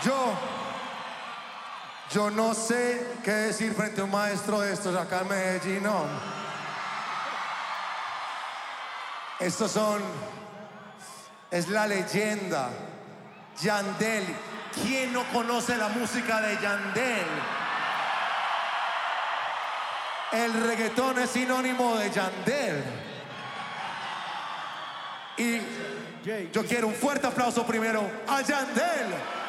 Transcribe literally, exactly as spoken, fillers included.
Yo, yo no sé qué decir frente a un maestro de estos acá en Medellín, no. Estos son, es la leyenda, Yandel. ¿Quién no conoce la música de Yandel? El reggaetón es sinónimo de Yandel. Y yo quiero un fuerte aplauso primero a Yandel.